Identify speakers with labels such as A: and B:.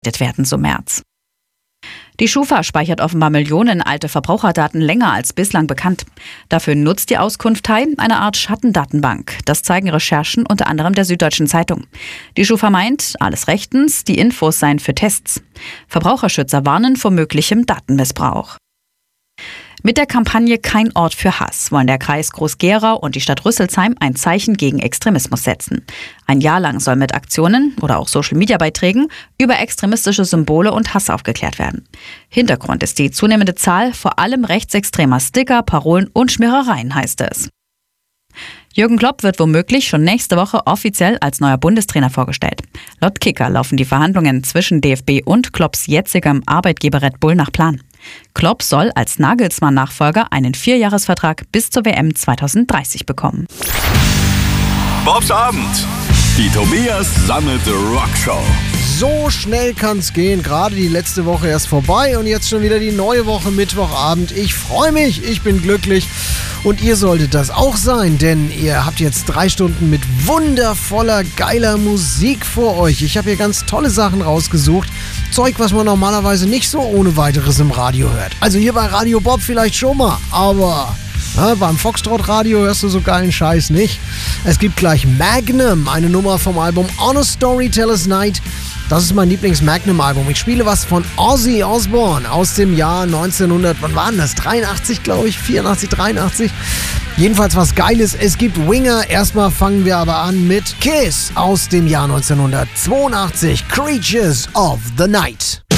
A: werden, so Merz. Die Schufa speichert offenbar Millionen alte Verbraucherdaten länger als bislang bekannt. Dafür nutzt die Auskunftei eine Art Schattendatenbank. Das zeigen Recherchen unter anderem der Süddeutschen Zeitung. Die Schufa meint, alles rechtens, die Infos seien für Tests. Verbraucherschützer warnen vor möglichem Datenmissbrauch. Mit der Kampagne Kein Ort für Hass wollen der Kreis Groß-Gerau und die Stadt Rüsselsheim ein Zeichen gegen Extremismus setzen. Ein Jahr lang soll mit Aktionen oder auch Social-Media-Beiträgen über extremistische Symbole und Hass aufgeklärt werden. Hintergrund ist die zunehmende Zahl vor allem rechtsextremer Sticker, Parolen und Schmierereien, heißt es. Jürgen Klopp wird womöglich schon nächste Woche offiziell als neuer Bundestrainer vorgestellt. Laut Kicker laufen die Verhandlungen zwischen DFB und Klopps jetzigem Arbeitgeber Red Bull nach Plan. Klopp soll als Nagelsmann-Nachfolger einen 4-Jahres-Vertrag bis zur WM 2030 bekommen.
B: Bobs Abend. Die Tobias Sammet Rockshow.
C: So schnell kann's gehen. Gerade die letzte Woche erst vorbei und jetzt schon wieder die neue Woche, Mittwochabend. Ich freue mich, ich bin glücklich und ihr solltet das auch sein, denn ihr habt jetzt 3 Stunden mit wundervoller, geiler Musik vor euch. Ich habe hier ganz tolle Sachen rausgesucht. Zeug, was man normalerweise nicht so ohne weiteres im Radio hört. Also hier bei Radio Bob vielleicht schon mal, aber beim Foxtrot Radio hörst du so geilen Scheiß nicht. Es gibt gleich Magnum, eine Nummer vom Album On a Storyteller's Night. Das ist mein Lieblings-Magnum-Album. Ich spiele was von Ozzy Osbourne aus dem Jahr 1900, wann war denn das? 83, glaube ich, 84, 83. Jedenfalls was Geiles. Es gibt Winger. Erstmal fangen wir aber an mit Kiss aus dem Jahr 1982. Creatures of the Night.